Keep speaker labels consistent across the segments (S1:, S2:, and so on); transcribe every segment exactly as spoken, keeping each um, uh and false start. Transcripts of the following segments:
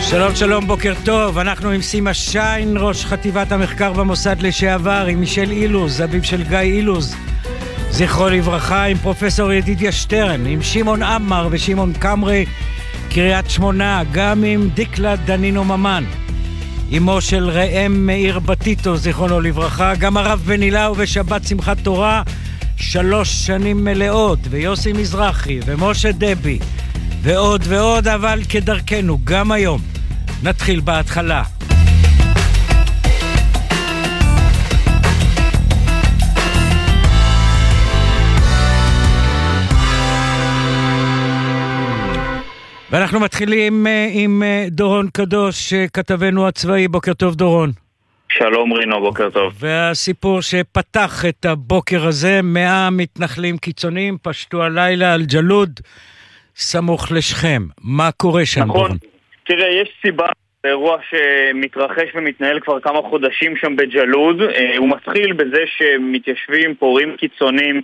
S1: שלום שלום, בוקר טוב. אנחנו עם סימה שיין, ראש חטיבת המחקר במוסד לשעבר, עם מישל אילוז, אביו של גיא אילוז זכרו לברכה, עם פרופסור ידידיה שטרן, עם שמעון עמר ושמעון קמרי קריית שמונה, גם עם דיקלה דנינו ממן, אמו של ראם מאיר בטיטו זכרונו לברכה, גם הרב בנילאו ושבת שמחת תורה שלוש שנים מלאות, ויוסי מזרחי ומשה דבי ועוד ועוד, אבל כדרכנו גם היום נתחיל בהתחלה. ואנחנו מתחילים עם דורון קדוש, כתבנו הצבאי. בוקר טוב דורון.
S2: שלום רינו, בוקר טוב.
S1: והסיפור שפתח את הבוקר הזה, מאה מתנחלים קיצוניים פשטו הלילה על ג'לוד סמוך לשכם. מה קורה שם?
S2: נכון.
S1: דורון?
S2: תראה, יש סיבה לאירוע שמתרחש ומתנהל כבר כמה חודשים שם בג'לוד. הוא מתחיל בזה שמתיישבים פורעים קיצוניים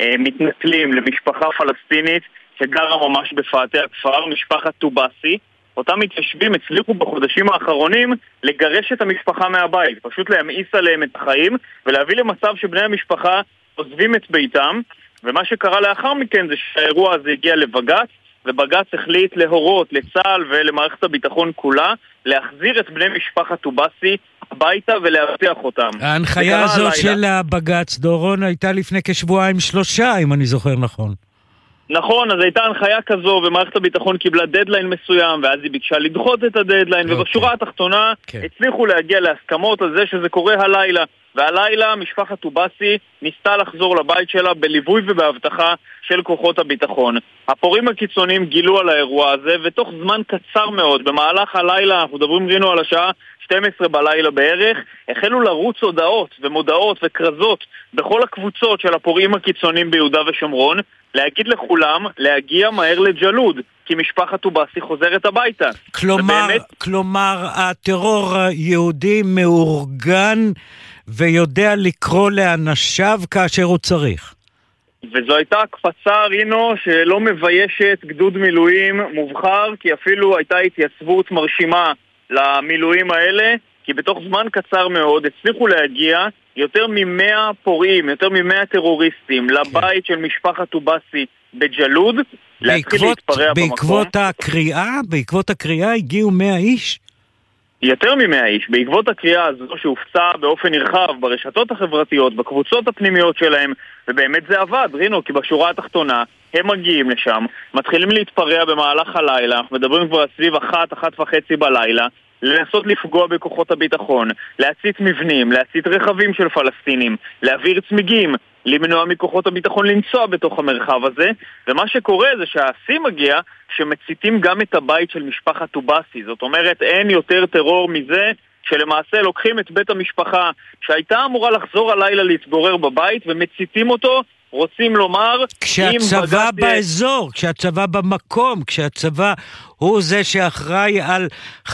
S2: מתנכלים למשפחה פלסטינית שגרה ממש בפאתי הכפר, משפחת טובאסי. אותם מתיישבים הצליחו בחודשים האחרונים לגרש את המשפחה מהבית, פשוט להמאיס עליהם את החיים ולהביא למצב שבני המשפחה עוזבים את ביתם. ומה שקרה לאחר מכן זה שהאירוע הזה הגיע לבג"ץ, ובג"ץ החליט להורות לצה"ל ולמערכת הביטחון כולה להחזיר את בני משפחת טובאסי הביתה ולהבטיח אותם.
S1: ההנחיה הזאת של הבג"ץ, דורון, הייתה לפני כשבועיים שלושה, אם אני זוכר נכון.
S2: נכון, אז הייתה הנחיה כזו, ומערכת הביטחון קיבלה דדליין מסוים, ואז היא ביקשה לדחות את הדדליין, okay. ובשורה התחתונה okay. הצליחו להגיע להסכמות על זה שזה קורה הלילה. והלילה משפחת טובאסי ניסתה לחזור לבית שלה בליווי ובהבטחה של כוחות הביטחון. הפורעים הקיצוניים גילו על האירוע הזה, ותוך זמן קצר מאוד, במהלך הלילה, אנחנו מדברים רינו על השעה שתים עשרה בלילה בערך, החלו לרוץ הודעות ומודעות וכרזות בכל הקבוצות של הפורעים הקיצוניים ביהודה ושומרון, להגיד לכולם להגיע מהר לג'לוד, כי משפחת טובאסי חוזרת הביתה.
S1: כלומר,
S2: ובאמת...
S1: כלומר, הטרור היהודי מאורגן ויודע לקרוא לאנשיו כאשר הוא צריך.
S2: וזו הייתה הקפצה, רינו, שלא מביישת גדוד מילואים מובחר, כי אפילו הייתה התייצבות מרשימה למילואים האלה, כי בתוך זמן קצר מאוד הצליחו להגיע יותר ממאה פורעים, יותר ממאה טרוריסטים לבית של משפחת טובאסי בג'לוד, להתחיל להתפרע במקום.
S1: בעקבות הקריאה, בעקבות הקריאה הגיעו מאה איש?
S2: יותר ממאה איש. בעקבות הקריאה הזו שהופצה באופן נרחב ברשתות החברתיות, בקבוצות הפנימיות שלהם, ובאמת זה עבד, רינו, כי בשורה התחתונה הם מגיעים לשם, מתחילים להתפרע במהלך הלילה, מדברים כבר סביב אחת, אחת וחצי בלילה, לנסות לפגוע בכוחות הביטחון, להצית מבנים, להצית רכבים של פלסטינים, להעביר צמיגים, למנוע מכוחות הביטחון לנסוע בתוך המרחב הזה. ומה שקורה זה שהשיא מגיע שמציתים גם את הבית של משפחת טובאסי. זאת אומרת, אין יותר טרור מזה שלמעשה לוקחים את בית המשפחה שהייתה אמורה לחזור הלילה להתגורר בבית ומציתים אותו. רוצים לומר,
S1: כשהצבא באזור, כשהצבא במקום, כשהצבא הוא זה שאחראי על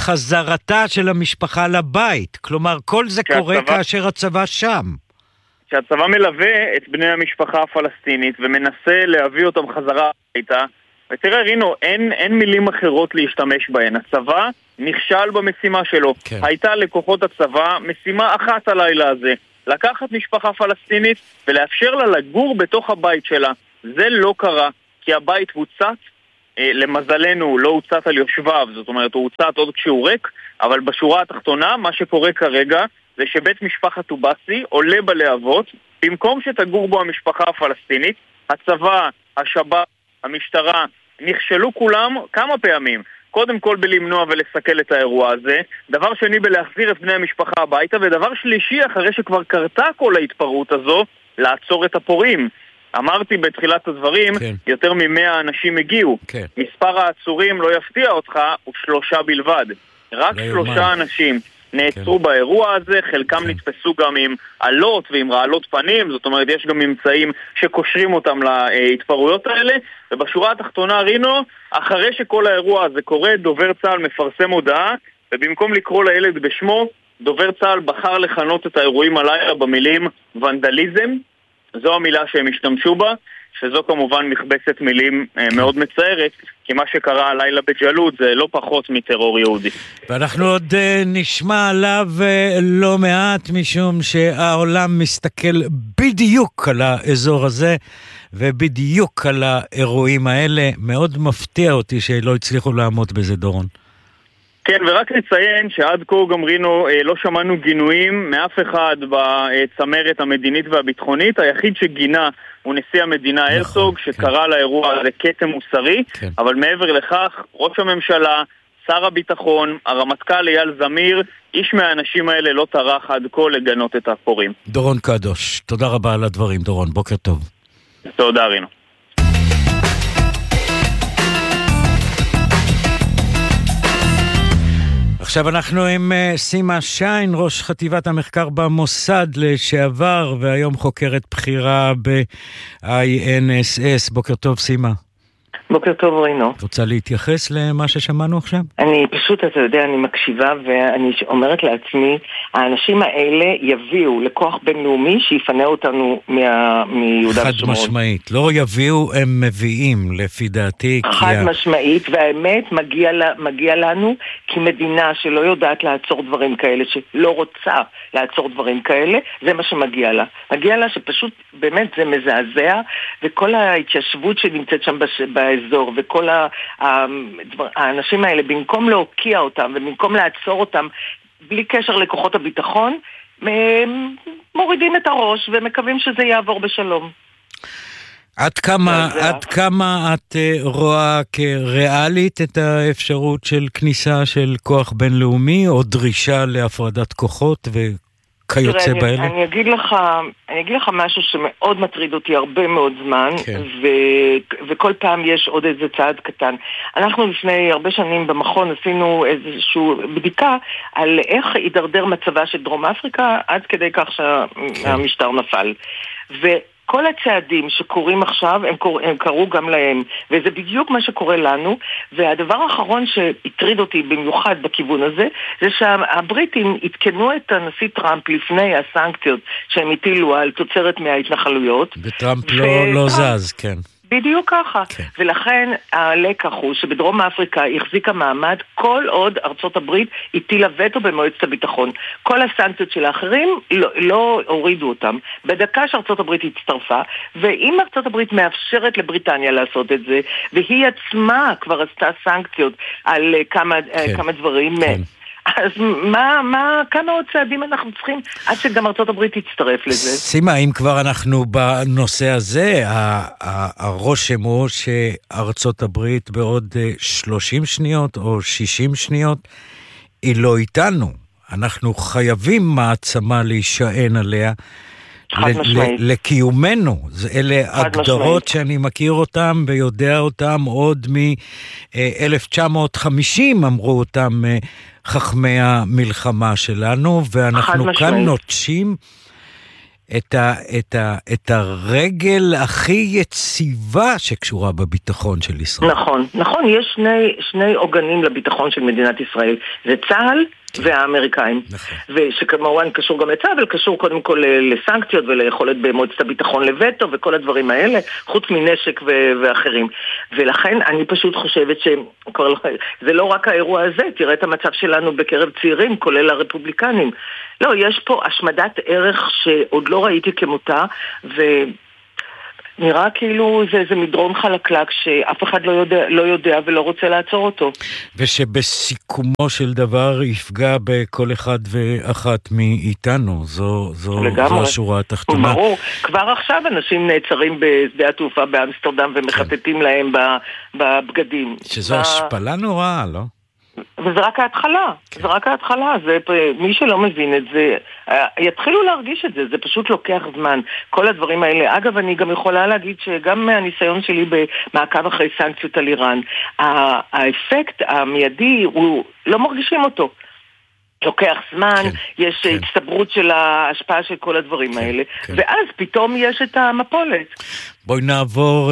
S1: חזרתה של המשפחה לבית. כלומר, כל זה קורה כאשר הצבא שם.
S2: כשהצבא מלווה את בני המשפחה הפלסטינית ומנסה להביא אותם חזרה הביתה, ותראה רינו, אין, אין מילים אחרות להשתמש בהן. הצבא נכשל במשימה שלו. כן. הייתה לכוחות הצבא משימה אחת הלילה הזה, לקחת משפחה פלסטינית ולאפשר לה לגור בתוך הבית שלה. זה לא קרה, כי הבית הוצת, אה, למזלנו לא הוצת על יושביו, זאת אומרת הוא הוצת עוד כשהוא ריק, אבל בשורה התחתונה מה שקורה כרגע זה שבית משפחת טובאסי עולה בלהבות, במקום שתגור בו המשפחה הפלסטינית, הצבא, השב"כ, המשטרה, נכשלו כולם כמה פעמים. קודם כל בלמנוע ולסכל את האירוע הזה, דבר שני בלהחזיר את בני המשפחה הביתה, ודבר שלישי אחרי שכבר קרתה כל ההתפרעות הזו, לעצור את הפורעים. אמרתי בתחילת הדברים, כן. יותר ממאה אנשים הגיעו. כן. מספר העצורים, לא יפתיע אותך, הוא שלושה בלבד. רק שלושה אנשים נעצרו כן. באירוע הזה, חלקם כן. נתפסו גם עם עלות ועם רעלות פנים, זאת אומרת יש גם ממצאים שקושרים אותם להתפרעויות האלה. ובשורה התחתונה רינו, אחרי שכל האירוע הזה קורה, דובר צה"ל מפרסם הודעה, ובמקום לקרוא לילד בשמו, דובר צה"ל בחר לכנות את האירועים הלילה במילים ונדליזם, זו המילה שהם השתמשו בה, שזו כמובן מכבסת מילים מאוד מצערת, כי מה שקרה הלילה בג'לוד זה לא פחות מטרור יהודי.
S1: ואנחנו עוד נשמע עליו לא מעט, משום שהעולם מסתכל בדיוק על האזור הזה, ובדיוק על האירועים האלה. מאוד מפתיע אותי שלא הצליחו לעמוד בזה, דורון.
S2: כן, ורק נציין שעד כה גם רינו, לא שמענו גינויים מאף אחד בצמרת המדינית והביטחונית. היחיד שגינה הוא נשיא המדינה הרצוג, שקרא לאירוע הזה כתם מוסרי, אבל מעבר לכך, ראש הממשלה, שר הביטחון, הרמטכ"ל אייל זמיר, איש מהאנשים האלה לא טרח עד כה לגנות את הפורעים.
S1: דורון קדוש, תודה רבה על הדברים, דורון, בוקר טוב.
S2: תודה רינו.
S1: עכשיו אנחנו עם סימה שיין, ראש חטיבת המחקר במוסד לשעבר, והיום חוקרת בחירה ב-איי אן אס אס. בוקר טוב, סימה.
S3: בוקר טוב, רינו.
S1: רוצה להתייחס למה ששמענו עכשיו?
S3: אני פשוט, אתה יודע, אני מקשיבה ואני אומרת לעצמי, האנשים האלה יביאו לכוח בינלאומי שיפנה אותנו מה, מיהודה
S1: חד
S3: ושומרון.
S1: חד משמעית. לא יביאו, הם מביאים, לפי דעתי.
S3: חד כי... משמעית, והאמת מגיע, לה, מגיע לנו כמדינה שלא יודעת לעצור דברים כאלה, שלא רוצה לעצור דברים כאלה, זה מה שמגיע לה. מגיע לה שפשוט, באמת זה מזעזע, וכל ההתיישבות שנמצאת שם בש... באזור, וכל האנשים האלה, במקום להוקיע אותם, ובמקום לעצור אותם, בלי קשר לכוחות הביטחון, מורידים את הראש, ומקווים שזה יעבור בשלום.
S1: עד כמה, עד כמה את רואה כריאלית את האפשרות של כניסה של כוח בינלאומי, או דרישה להפרדת כוחות ו... כיוצא
S3: תראה,
S1: באלה?
S3: אני, אני אגיד לך, אני אגיד לך משהו שמאוד מטריד אותי הרבה מאוד זמן,
S1: כן.
S3: ו, וכל פעם יש עוד איזה צעד קטן. אנחנו לפני הרבה שנים במכון עשינו איזושהי בדיקה על איך הידרדר מצבה של דרום אפריקה, עד כדי כך שהמשטר נפל. ו... כל הצעדים שקורים עכשיו, הם, קור... הם קרו גם להם, וזה בדיוק מה שקורה לנו, והדבר האחרון שהטריד אותי במיוחד בכיוון הזה, זה שהבריטים התקנו את הנשיא טראמפ לפני הסנקציות שהם הטילו על תוצרת מההתנחלויות.
S1: וטראמפ ו... לא, לא זז, כן.
S3: בדיוק ככה. כן. ולכן הלקח הוא שבדרום אפריקה החזיקה מעמד כל עוד ארצות הברית הטילה וטו במועצת הביטחון. כל הסנקציות של האחרים לא, לא הורידו אותם. בדקה שארצות הברית הצטרפה, ואם ארצות הברית מאפשרת לבריטניה לעשות את זה, והיא עצמה כבר עשתה סנקציות על כמה, כן. כמה דברים... כן. אז מה, מה, כמה עוד צעדים אנחנו צריכים עד שגם ארצות הברית תצטרף לזה?
S1: סימה, אם כבר אנחנו בנושא הזה, הרושם הוא שארצות הברית בעוד שלושים שניות או שישים שניות היא לא איתנו. אנחנו חייבים מעצמה להישען עליה לקיומנו. אלה הגדרות שאני מכיר אותם ויודע אותם עוד מ-אלף תשע מאות וחמישים אמרו אותם חכמי המלחמה שלנו, ואנחנו כאן נוטשים את, ה, את, ה, את הרגל הכי יציבה שקשורה בביטחון של ישראל.
S3: נכון, נכון, יש שני, שני עוגנים לביטחון של מדינת ישראל. זה צה"ל והאמריקאים, ושכמובן קשור גם לצה"ל, אבל קשור קודם כל לסנקציות וליכולת במועצת הביטחון לווטו וכל הדברים האלה, חוץ מנשק ואחרים. ולכן אני פשוט חושבת שזה לא רק האירוע הזה, תראה את המצב שלנו בקרב צעירים, כולל הרפובליקנים. לא, יש פה השמדת ערך שעוד לא ראיתי כמותה, ו... נראה כאילו זה, זה מדרון חלקלק שאף אחד לא יודע, לא יודע ולא רוצה לעצור אותו.
S1: ושבסיכומו של דבר יפגע בכל אחד ואחת מאיתנו. זו, זו, זו השורה התחתונה.
S3: ברור. כבר עכשיו אנשים נעצרים בשדה התעופה באמסטרדם ומחטטים כן. להם בבגדים.
S1: שזו ב... השפלה נוראה, לא?
S3: וזה רק ההתחלה, כן. זה רק ההתחלה, זה, מי שלא מבין את זה, יתחילו להרגיש את זה, זה פשוט לוקח זמן, כל הדברים האלה. אגב, אני גם יכולה להגיד שגם מהניסיון שלי במעקב אחרי סנקציות על איראן, האפקט המיידי, הוא לא מרגישים אותו. לוקח זמן, כן, יש כן. הצטברות של ההשפעה של כל הדברים כן, האלה, כן. ואז פתאום יש את המפולת.
S1: בואי נעבור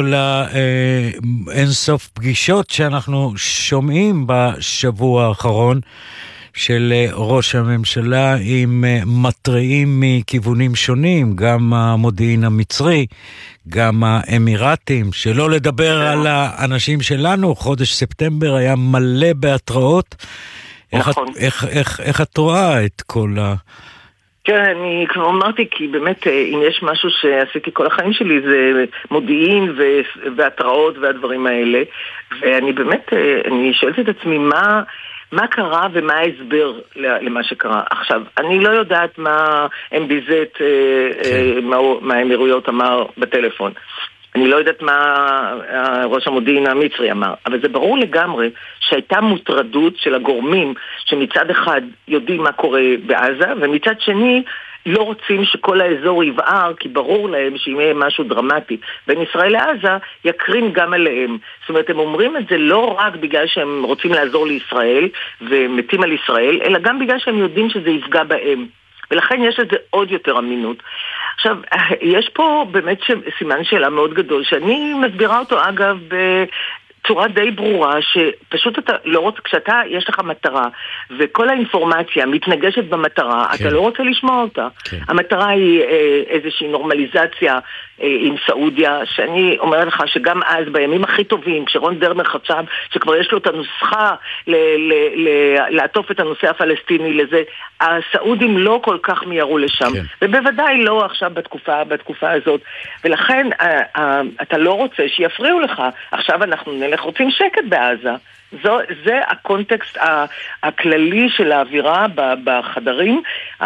S1: לאינסוף פגישות שאנחנו שומעים בשבוע האחרון, של ראש הממשלה עם מטרעים מכיוונים שונים, גם המודיעין המצרי, גם האמירתים, שלא לדבר על האנשים שלנו, חודש ספטמבר היה מלא בהתראות.
S3: נכון.
S1: איך, איך, איך, איך את רואה את כל ה...
S3: כן, אני כבר אמרתי, כי באמת, אם יש משהו שעשיתי כל החיים שלי, זה מודיעין והתראות והדברים האלה, ואני באמת, אני שואלת את עצמי, מה, מה קרה ומה ההסבר למה שקרה. עכשיו, אני לא יודעת מה אם בי זד, כן. מה, מה האמירויות אמר בטלפון. אני לא יודעת מה ראש המודיעין המצרי אמר, אבל זה ברור לגמרי שהייתה מוטרדות של הגורמים שמצד אחד יודעים מה קורה בעזה, ומצד שני לא רוצים שכל האזור יבער, כי ברור להם שאם יהיה משהו דרמטי בין ישראל לעזה, יקרין גם עליהם. זאת אומרת, הם אומרים את זה לא רק בגלל שהם רוצים לעזור לישראל ומתים על ישראל, אלא גם בגלל שהם יודעים שזה יפגע בהם. ולכן יש לזה עוד יותר אמינות. עכשיו, יש פה באמת סימן שאלה מאוד גדול, שאני מסבירה אותו אגב בצורה די ברורה, שפשוט אתה לא רוצה, כשאתה, יש לך מטרה, וכל האינפורמציה מתנגשת במטרה, כן. אתה לא רוצה לשמוע אותה. כן. המטרה היא אה, איזושהי נורמליזציה אה, עם סעודיה, שאני אומרת לך שגם אז, בימים הכי טובים, כשרון דרמר חשב שכבר יש לו את הנוסחה ל- ל- ל- לעטוף את הנושא הפלסטיני לזה, הסעודים לא כל כך מיירו לשם, כן. ובוודאי לא עכשיו בתקופה, בתקופה הזאת, ולכן אה, אה, אתה לא רוצה שיפריעו לך. עכשיו אנחנו נלך, רוצים שקט בעזה. זו, זה הקונטקסט הכללי של האווירה בחדרים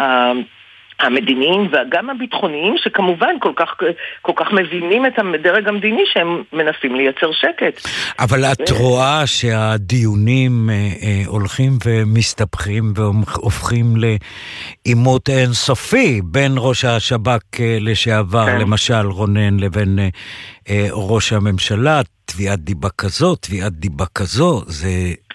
S3: המדיניים וגם הביטחוניים, שכמובן כל כך, כל כך מבינים את הדרג המדיני שהם מנסים לייצר שקט.
S1: אבל את רואה שהדיונים הולכים ומסתבכים והופכים לעימות אינסופי בין ראש השב"כ לשעבר, כן. למשל רונן, לבין ראש הממשלה, תביעת דיבה כזו, תביעת דיבה כזו, זה...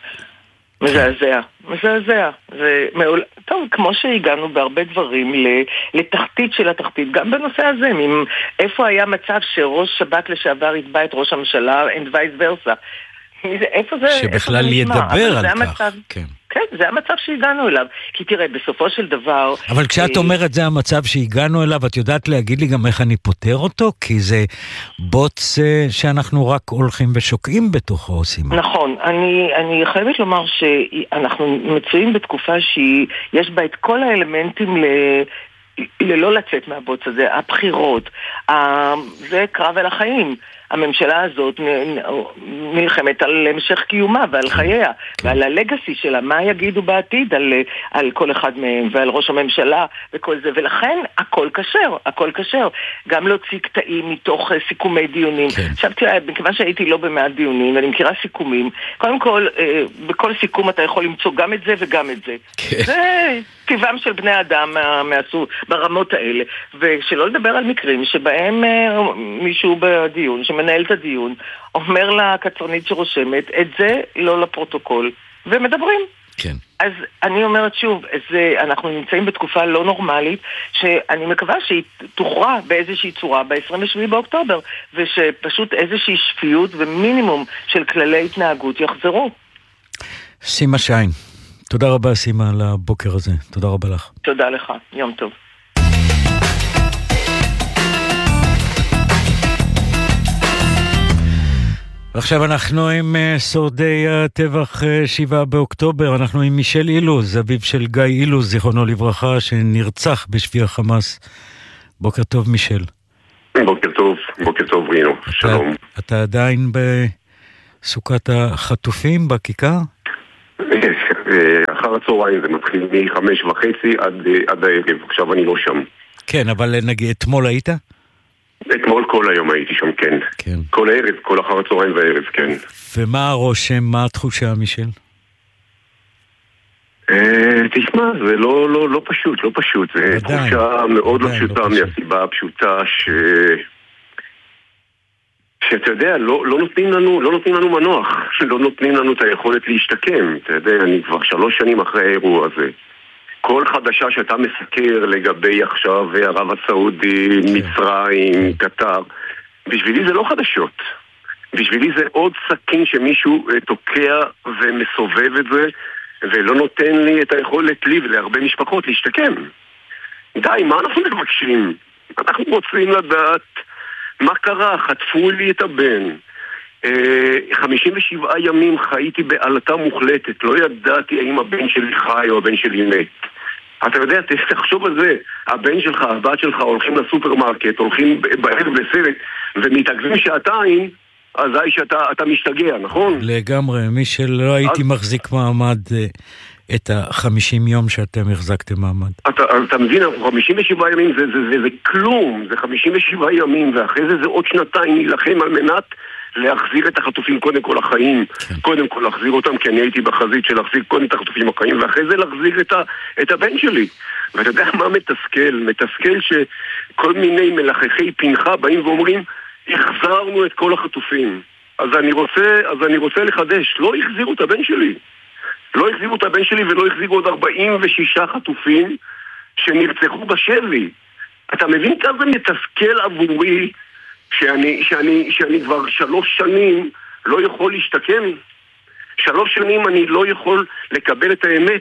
S3: מזעזע, מזעזע. זה מעול... טוב, כמו שהגענו בהרבה דברים לתחתית של התחתית, גם בנושא הזה, איפה היה מצב שראש שב"כ לשעבר יתבע את ראש הממשלה, and vice versa. איפה זה,
S1: שבכלל
S3: איפה זה
S1: ידבר על כך.
S3: המצב, כן. כן, זה המצב שהגענו אליו. כי תראה, בסופו של דבר...
S1: אבל כשאת אומרת זה המצב שהגענו אליו, את יודעת להגיד לי גם איך אני פותר אותו? כי זה בוץ שאנחנו רק הולכים ושוקעים בתוכו עושים.
S3: נכון. אני, אני חייבת לומר שאנחנו מצויים בתקופה שיש בה את כל האלמנטים ל... ללא לצאת מהבוץ הזה, הבחירות, זה קרב על החיים. הממשלה הזאת נלחמת על המשך קיומה ועל חייה ועל הלגאסי שלה, מה יגידו בעתיד על, על כל אחד מהם ועל ראש הממשלה וכל זה, ולכן הכל קשר, הכל קשר. גם להוציא קטעים מתוך סיכומי דיונים. כן. עכשיו תראה, מכיוון שהייתי לא במעט דיונים ואני מכירה סיכומים, קודם כל, בכל סיכום אתה יכול למצוא גם את זה וגם את זה. כן. זה טבעם של בני אדם מהסוג, ברמות האלה, ושלא לדבר על מקרים שבהם מישהו בדיון מנהל את הדיון, אומר לקצרנית שרושמת, את זה לא לפרוטוקול, ומדברים.
S1: כן.
S3: אז אני אומרת שוב, זה, אנחנו נמצאים בתקופה לא נורמלית, שאני מקווה שהיא תוכרע באיזושהי צורה ב-עשרים ושבעה באוקטובר, ושפשוט איזושהי שפיות ומינימום של כללי התנהגות יחזרו.
S1: סימה שיין. תודה רבה סימה על הבוקר הזה. תודה רבה לך.
S3: תודה לך. יום טוב.
S1: עכשיו אנחנו עם שורדי הטבח שבעה באוקטובר, אנחנו עם מישל אילוז, אביו של גיא אילוז, זיכרונו לברכה, שנרצח בשבי החמאס. בוקר טוב מישל.
S4: בוקר טוב, בוקר טוב רינו, שלום.
S1: אתה עדיין בסוכת החטופים בכיכר?
S4: אחר הצהריים זה מתחיל מחמש וחצי עד, עד הערב, עכשיו אני לא שם.
S1: כן, אבל נגיד, אתמול היית?
S4: אתמול כל היום הייתי שם, כן.
S1: כן.
S4: כל הערב, כל אחר הצהריים והערב, כן.
S1: ומה הרושם, מה התחושה, מישל?
S4: תשמע, זה לא, לא, לא פשוט, לא פשוט. זה תחושה מאוד לא פשוטה, מהסיבה הפשוטה ש... שאתה יודע, לא, לא נותנים לנו, לא נותנים לנו מנוח, לא נותנים לנו את היכולת להשתקם. אתה יודע, אני כבר שלוש שנים אחרי האירוע הזה. כל חדשה שאתה מסקר לגבי עכשיו ערב הסעודי, מצרים, קטר, בשבילי זה לא חדשות. בשבילי זה עוד סכין שמישהו תוקע ומסובב את זה, ולא נותן לי את היכולת לי ולהרבה משפחות להשתקם. די, מה אנחנו מבקשים? אנחנו רוצים לדעת מה קרה, חטפו לי את הבן. חמישים ושבעה ימים חייתי בעלתה מוחלטת, לא ידעתי האם הבן שלי חי או הבן שלי מת. אתה יודע, תחשוב על זה, הבן שלך, הבת שלך הולכים לסופרמרקט, הולכים בערב לסרט ומתעכבים שעתיים, אזי שאתה אתה משתגע, נכון?
S1: לגמרי, מי שלא הייתי אז... מחזיק מעמד את החמישים יום שאתם החזקתם מעמד.
S4: אתה, אתה מבין, חמישים ושבעה ימים זה, זה, זה, זה כלום, זה חמישים ושבעה ימים, ואחרי זה זה עוד שנתיים להילחם על מנת להחזיר את החטופים קודם כל לחיים, כן. קודם כל להחזיר אותם, כי אני הייתי בחזית של להחזיר קודם את החטופים לחיים, ואחרי זה להחזיר את, ה, את הבן שלי. ואתה יודע מה מתסכל? מתסכל שכל מיני מלחכי פנחה באים ואומרים, החזרנו את כל החטופים. אז אני רוצה, אז אני רוצה לחדש, לא החזירו את הבן שלי. לא החזירו את הבן שלי ולא החזירו עוד ארבעים ושישה חטופים שנרצחו בשבי. אתה מבין כזה מתסכל עבורי שאני, שאני, שאני כבר שלוש שנים לא יכול להשתקם? שלוש שנים אני לא יכול לקבל את האמת.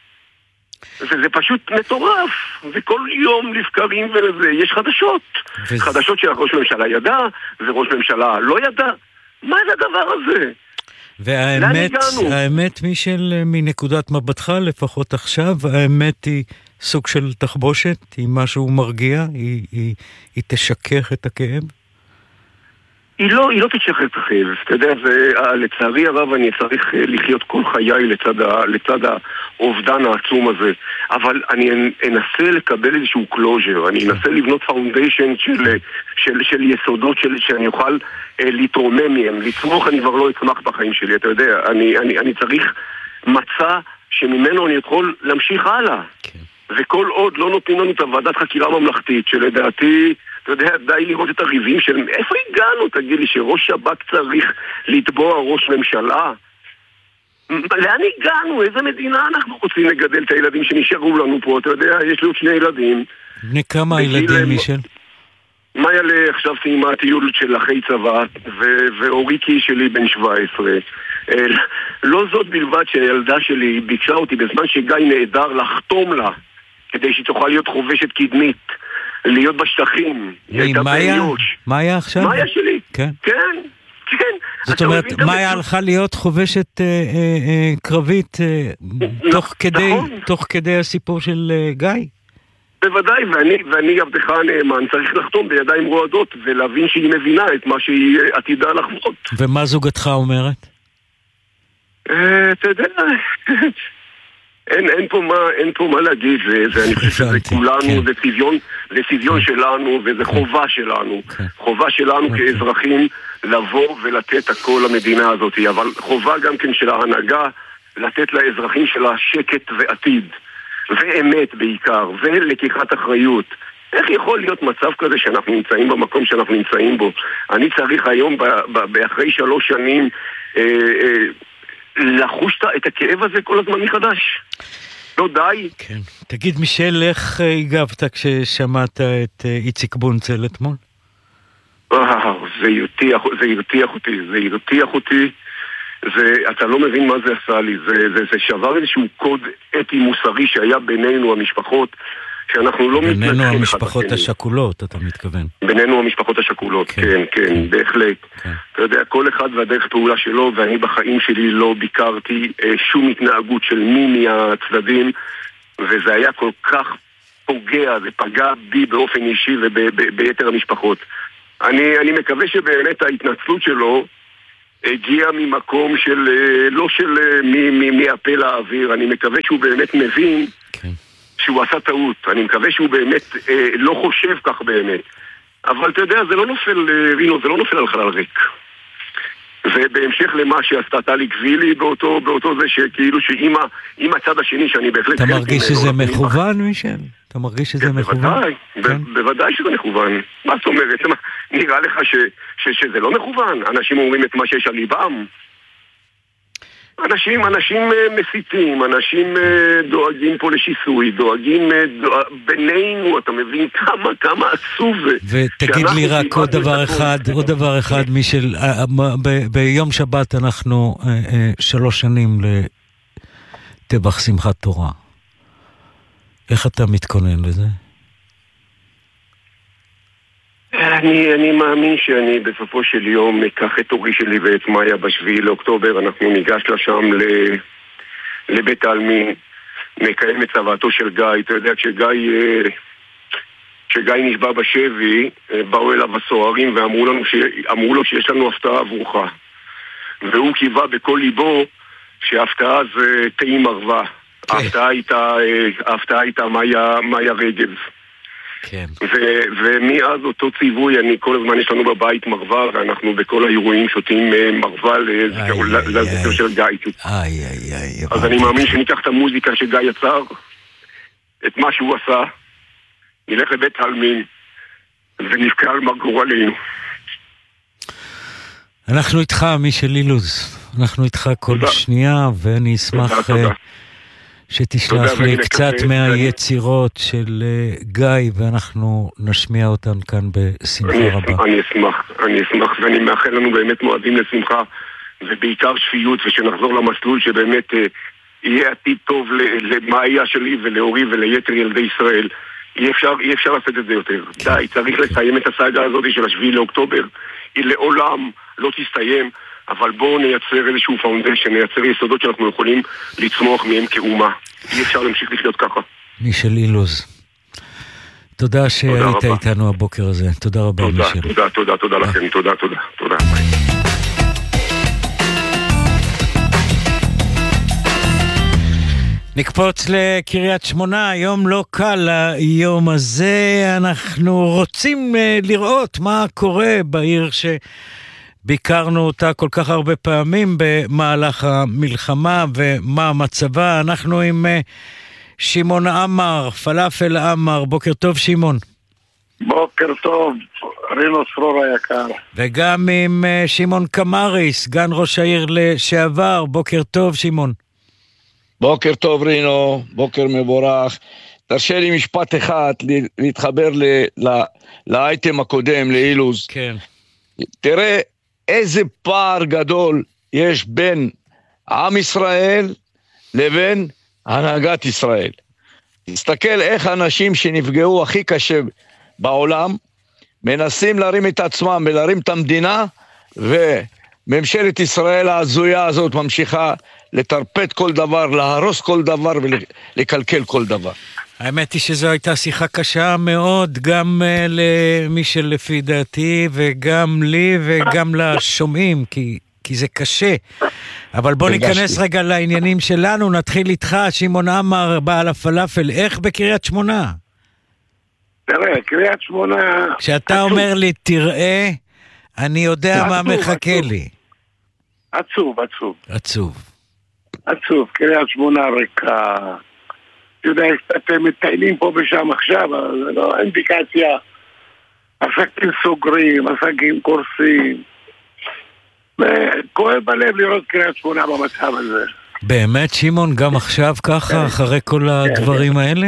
S4: וזה פשוט מטורף. וכל יום לבקרים ולזה יש חדשות. וזה... חדשות שראש ממשלה ידע, וראש ממשלה לא ידע. מה זה הדבר הזה?
S1: והאמת, האמת מישל, מנקודת מבטך, לפחות עכשיו, האמת היא סוג של תחבושת, היא משהו מרגיע, היא, היא, היא תשכח את הכאב?
S4: היא לא, היא לא תשכח את הכאב, אתה יודע, זה, לצערי הרב אני צריך לחיות כל חיי לצד, ה, לצד האובדן העצום הזה, אבל אני אנסה לקבל איזשהו קלוז'ר, אני אנסה לבנות פאונדיישן של, של, של יסודות של, שאני אוכל אה, להתרומם מהם, לצמוח אני כבר לא אצמח בחיים שלי, אתה יודע, אני, אני, אני צריך מצע שממנו אני יכול להמשיך הלאה, כן. וכל עוד לא נותנים לנו את הוועדת חקירה ממלכתית, שלדעתי אתה יודע, די לראות את הריבים של איפה הגענו, תגיד לי, שראש שב"כ צריך לתבוע ראש ממשלה? לאן הגענו? איזה מדינה אנחנו רוצים לגדל את הילדים שנשארו לנו פה? אתה יודע, יש לי עוד שני ילדים.
S1: בני כמה ילדים, מישל?
S4: מה יעלה עכשיו סיימה טיול של אחי צבא, ואוריקי שלי בן שבע עשרה. לא זאת בלבד שהילדה שלי ביקשה אותי בזמן שגיא נהדר לחתום לה, כדי שהיא תוכל להיות חובשת קדמית. להיות בשטחים.
S1: מאיה? מאיה עכשיו?
S4: מאיה שלי.
S1: כן.
S4: כן, כן.
S1: זאת אומרת, מאיה הלכה להיות חובשת קרבית תוך כדי הסיפור של גיא?
S4: בוודאי, ואני עבדך הנאמן צריך לחתום בידיים רועדות ולהבין שהיא מבינה את מה שהיא עתידה לחוות.
S1: ומה זוגתך אומרת?
S4: אתה יודע... אין, אין פה מה, אין פה מה להגיד, זה, זה, אני חושב שזה כולנו, זה צביון, זה צביון שלנו, וזה חובה שלנו, חובה שלנו כאזרחים לבוא ולתת הכל למדינה הזאת, אבל חובה גם כן של ההנהגה לתת לאזרחים שלה שקט ועתיד, ואמת בעיקר, ולקיחת אחריות. איך יכול להיות מצב כזה שאנחנו נמצאים במקום שאנחנו נמצאים בו? אני צריך היום, באחרי שלוש שנים, אה, אה, לחוש את הכאב הזה כל הזמן מחדש. לא די.
S1: כן. תגיד מישל, איך הגבת כששמעת את איציק בונצל אתמול?
S4: זה הרתיח, זה הרתיח אותי, זה הרתיח אותי. זה, אתה לא מבין מה זה עשה לי. זה, זה, זה שבר איזשהו קוד אתי מוסרי שהיה בינינו המשפחות, שאנחנו לא מתנתחים.
S1: בינינו המשפחות השכולות, אתה מתכוון.
S4: בינינו המשפחות השכולות, כן, כן, כן, כן. בהחלט. כן. אתה יודע, כל אחד והדרך פעולה שלו, ואני בחיים שלי לא ביקרתי אה, שום התנהגות של מי מהצדדים, וזה היה כל כך פוגע, זה פגע בי באופן אישי וביתר המשפחות. אני, אני מקווה שבאמת ההתנצלות שלו הגיע ממקום של, לא של מהפה לאוויר, אני מקווה שהוא באמת מבין כן. שהוא עשה טעות, אני מקווה שהוא באמת אה, לא חושב כך באמת. אבל אתה יודע, זה לא נופל, רינו, זה לא נופל על חלל ריק. ובהמשך למה שעשתה טלי גבילי באותו, באותו זה שכאילו שעם הצד השני שאני בהחלט...
S1: אתה מרגיש שזה מכוון, מישל? אתה מרגיש שזה מכוון?
S4: בוודאי, בוודאי שזה מכוון. מה זאת אומרת? נראה לך שזה לא מכוון? אנשים אומרים את מה שיש על ליבם. אנשים, אנשים מסיתים, אנשים דואגים פה לשיסוי, דואגים בינינו, אתה מבין כמה, כמה עצוב זה.
S1: ותגיד לי רק עוד דבר אחד, עוד דבר אחד, מישל, ביום שבת אנחנו שלוש שנים טבח שמחת תורה. איך אתה מתכונן לזה?
S4: אני, אני מאמין שאני בסופו של יום אקח את אורי שלי ואת מאיה בשביעי לאוקטובר, אנחנו ניגש לשם ל... לבית העלמין, נקיים את צוואתו של גיא. אתה יודע, כשגיא, כשגיא נשבע בשבי, באו אליו הסוהרים ואמרו לנו ש... אמרו לו שיש לנו הפתעה עבורך. והוא קיווה בכל ליבו שההפתעה זה תאי מרווה. כן. ההפתעה הייתה, ההפתעה הייתה מאיה, מאיה רגב.
S1: כן.
S4: ו- ומאז אותו ציווי, אני כל הזמן יש לנו בבית מרווה, ואנחנו בכל האירועים שותים מרווה לזכר של גיא.
S1: איי, איי, איי.
S4: אז אני מאמין שניקח את המוזיקה שגיא יצר, את מה שהוא עשה, נלך לבית העלמין, ונבכה על מר גורלנו.
S1: אנחנו איתך, מישל אילוז. אנחנו איתך כל תודה. שנייה, ואני אשמח... תודה, תודה. שתשלח לי קצת מהיצירות של גיא, ואנחנו נשמיע אותן כאן בשמחה רבה.
S4: אני אשמח, אני אשמח, ואני מאחל לנו באמת מועדים לשמחה, ובעיקר שפיות, ושנחזור למסלול שבאמת יהיה עתיד טוב למאיה שלי ולאורי וליתר ילדי ישראל. אי אפשר, אי אפשר לעשות את זה יותר. די, צריך לסיים את הסאגה הזאת של השביעי לאוקטובר. היא לעולם לא תסתיים. אבל בואו נייצר איזשהו פאונדשן, נייצר יסודות שאנחנו יכולים לצמוח מהם כאומה. אי אפשר להמשיך לחיות ככה.
S1: מישל אילוז, תודה שהיית איתנו הבוקר הזה. תודה רבה, מישל.
S4: תודה, תודה, תודה לכם. תודה, תודה, תודה.
S1: נקפוץ לקריית שמונה, היום לא קל היום הזה. אנחנו רוצים לראות מה קורה בעיר ש... ביקרנו אותה כל כך הרבה פעמים במהלך המלחמה ומה מצבה. אנחנו עם שמעון עמר, פלאפל עמר. בוקר טוב שמעון.
S5: בוקר טוב, רינו צרור היקר.
S1: וגם עם שמעון קמרי, סגן ראש העיר לשעבר. בוקר טוב שמעון.
S6: בוקר טוב רינו, בוקר מבורך. תרשה לי משפט אחד להתחבר לאייטם הקודם, לאילוז.
S1: כן.
S6: תראה איזה פער גדול יש בין עם ישראל לבין הנהגת ישראל. תסתכל איך אנשים שנפגעו הכי קשה בעולם מנסים להרים את עצמם ולהרים את המדינה, וממשלת ישראל ההזויה הזאת ממשיכה לטרפד כל דבר, להרוס כל דבר ולקלקל כל דבר.
S1: האמת היא שזו הייתה שיחה קשה מאוד, גם uh, למי שלפי דעתי, וגם לי וגם לשומעים, כי, כי זה קשה. אבל בוא ניכנס רגע לעניינים שלנו, נתחיל איתך, שמעון עמר, בעל הפלאפל. איך בקריית שמונה?
S5: תראה, קריית שמונה...
S1: כשאתה עצוב. אומר לי, תראה, אני יודע עצוב, מה מחכה
S5: עצוב.
S1: לי.
S5: עצוב, עצוב.
S1: עצוב.
S5: עצוב, קריית שמונה ריקה... אתה יודע, אתם מטיילים פה ושם עכשיו, זה לא אינדיקציה. עסקים סוגרים, עסקים קורסים. וכואב בלב לראות קריית שמונה במצב הזה.
S1: באמת, שמעון, גם עכשיו ככה, אחרי כל הדברים האלה?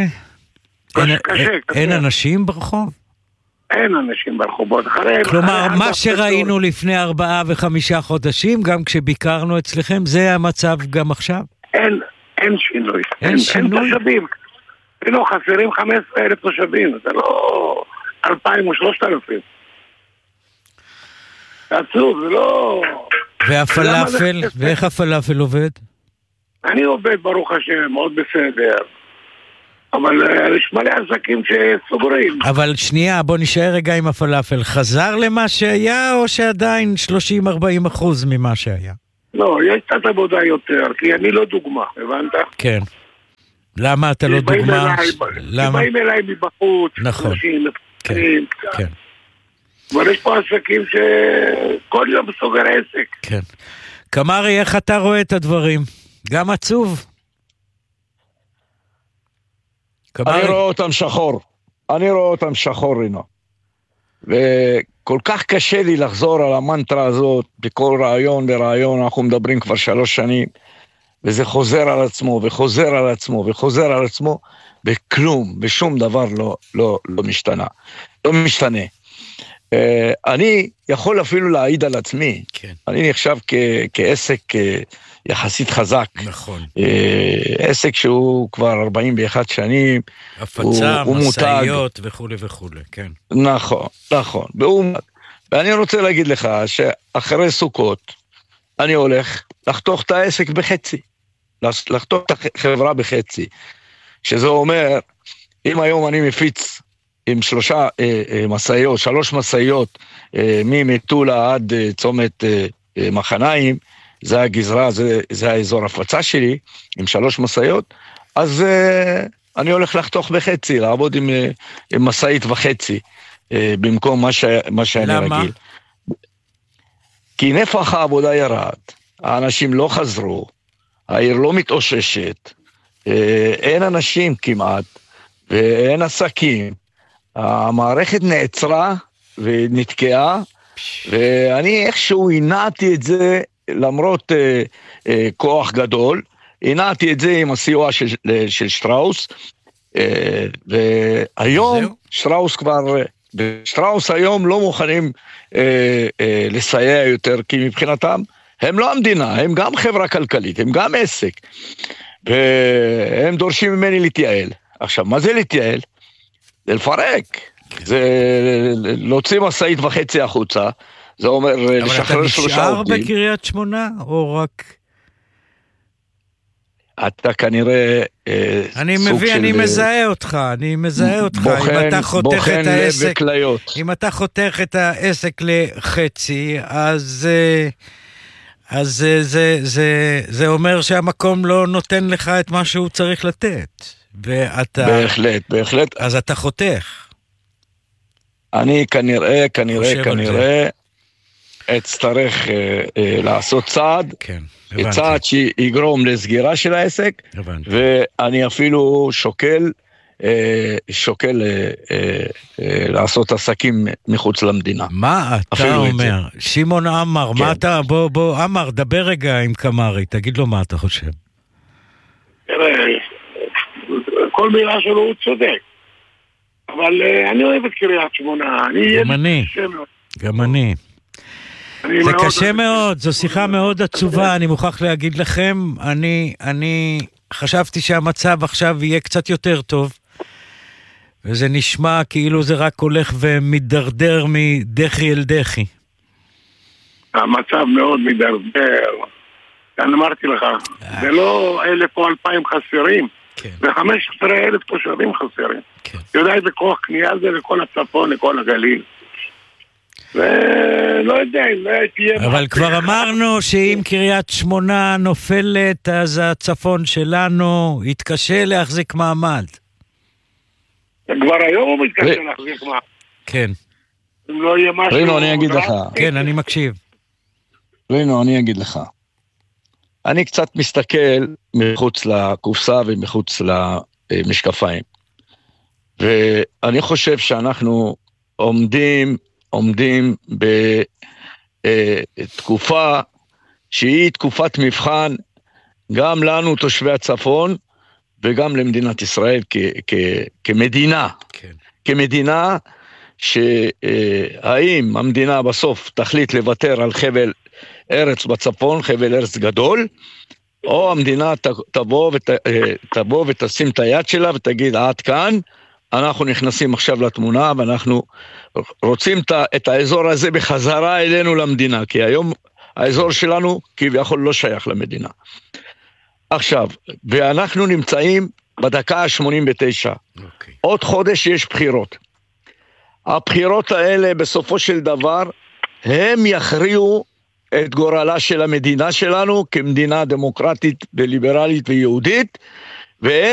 S1: אין אנשים ברחוב?
S5: אין אנשים ברחובות.
S1: כלומר, מה שראינו לפני ארבעה וחמישה חודשים, גם כשביקרנו אצלכם, זה המצב גם עכשיו?
S5: אין. אין שינוי.
S1: אין, אין שינוי?
S5: אין תושבים. לא, חסרים חמישה עשר אלף תושבים. זה לא אלפיים או שלושת אלפים. זה עצוב, זה לא...
S1: והפלאפל? ואיך הפלאפל עובד?
S5: אני עובד, ברוך השם, מאוד בסדר. אבל יש מלא עסקים שסוגרים.
S1: אבל שנייה, בוא נשאר רגע עם הפלאפל. חזר למה שהיה, או שעדיין שלושים ארבעים אחוז ממה שהיה?
S5: לא, יש קצת עבודה יותר, כי אני לא דוגמה, הבנת?
S1: כן. למה אתה לא דוגמה?
S5: למה? באים אליי מבחוץ,
S1: נכון.
S5: אנשים,
S1: כן, כן.
S5: אבל יש פה עסקים שכל יום סוגר עסק.
S1: כן. קמרי, איך אתה רואה את הדברים? גם עצוב?
S6: אני רואה אותם שחור. אני רואה אותם שחור, רינו. וכל כך קשה לי לחזור על המנטרה הזאת, בכל רעיון ורעיון, אנחנו מדברים כבר שלוש שנים, וזה חוזר על עצמו, וחוזר על עצמו, וחוזר על עצמו, וכלום, ושום דבר לא, לא, לא משתנה. לא משתנה. אני יכול אפילו להעיד על עצמי, כן. אני נחשב כ- כעסק יחסית חזק.
S1: נכון.
S6: עסק שהוא כבר ארבעים ואחת שנים.
S1: הפצה, מסעיות וכו' וכו', כן.
S6: נכון, נכון. ואני רוצה להגיד לך שאחרי סוכות, אני הולך לחתוך את העסק בחצי. לחתוך את החברה בחצי. שזה אומר, אם היום אני מפיץ עם שלושה אה, אה, מסעיות, שלוש מסעיות, אה, ממטולה עד אה, צומת אה, אה, מחניים, זה הגזרה, זה, זה האזור הפצה שלי, עם שלוש מסעיות, אז אה, אני הולך לחתוך בחצי, לעבוד עם, אה, עם מסעית וחצי, אה, במקום מה, ש, מה שאני
S1: למה?
S6: רגיל. כי נפח העבודה ירד, האנשים לא חזרו, העיר לא מתאוששת, אה, אין אנשים כמעט, ואין עסקים, המערכת נעצרה ונתקעה, ואני איכשהו הנעתי את זה, למרות אה, אה, כוח גדול, הנעתי את זה עם הסיוע של, של שטראוס, אה, והיום זהו? שטראוס כבר, שטראוס היום לא מוכנים אה, אה, לסייע יותר, כי מבחינתם הם לא המדינה, הם גם חברה כלכלית, הם גם עסק, והם דורשים ממני להתייעל. עכשיו, מה זה להתייעל? זה לפרק, זה להוציא מסעית וחצי החוצה, זה אומר לשחרר שלושה עובדים.
S1: אבל אתה נשאר בקריית שמונה, או רק...
S6: אתה כנראה
S1: אני מביא, אני מזהה אותך, אני מזהה אותך, אם אתה חותך את העסק, אם אתה חותך את העסק לחצי, אז... אז זה, זה, זה, זה אומר שהמקום לא נותן לך את מה שהוא צריך לתת. ואתה...
S6: בהחלט, בהחלט.
S1: אז אתה חותך.
S6: אני כנראה, כנראה, כנראה, אצטרך אה, אה, לעשות צעד,
S1: כן,
S6: צעד שיגרום לסגירה של העסק,
S1: הבנתי.
S6: ואני אפילו שוקל, אה, שוקל אה, אה, לעשות עסקים מחוץ למדינה.
S1: מה אתה אומר? שמעון עמר, כן. מה אתה, בוא, בוא, עמר, דבר רגע עם קמרי, תגיד לו מה אתה חושב.
S5: כל מילה שלו הוא צודק, אבל uh, אני אוהב את קריית שמונה.
S1: גם אני, גם אני. אני זה מאוד קשה מאוד, זו שיחה מאוד עצובה, אני מוכרח להגיד לכם, אני, אני חשבתי שהמצב עכשיו יהיה קצת יותר טוב, וזה נשמע כאילו זה רק הולך ומדרדר מדחי אל דחי.
S5: המצב מאוד מדרדר, אני אמרתי לך, זה לא אלף או אלפיים חסרים, ו-חמישה עשר אלף תושבים חסרים. יודע איזה כוח קנייה זה לכל הצפון, לכל הגליל. ולא יודע, לא תהיה...
S1: אבל כבר אמרנו שאם קריית שמונה נופלת, אז הצפון שלנו יתקשה להחזיק מעמד.
S5: כבר היום הוא מתקשה להחזיק מעמד.
S1: כן.
S5: אם לא יהיה משהו...
S6: רינו, אני אגיד לך.
S1: כן, אני מקשיב.
S6: רינו, אני אגיד לך. אני קצת מסתכל מחוץ לקופסה ומחוץ למשקפיים. ואני חושב שאנחנו עומדים, עומדים בתקופה שהיא תקופת מבחן גם לנו תושבי הצפון וגם למדינת ישראל כ- כ- כמדינה. כן. כמדינה שהאם המדינה בסוף תחליט לוותר על חבל ארץ בצפון, חבל ארץ גדול, או המדינה תבוא, ות, תבוא ותשים את היד שלה ותגיד, עד כאן, אנחנו נכנסים עכשיו לתמונה, ואנחנו רוצים את האזור הזה בחזרה אלינו למדינה, כי היום האזור שלנו כביכול לא שייך למדינה. עכשיו, ואנחנו נמצאים בדקה ה-שמונים ותשע. Okay. עוד חודש יש בחירות. הבחירות האלה בסופו של דבר, הם יכריעו את גורלה של המדינה שלנו כמדינה דמוקרטית וליברלית ויהודית, והם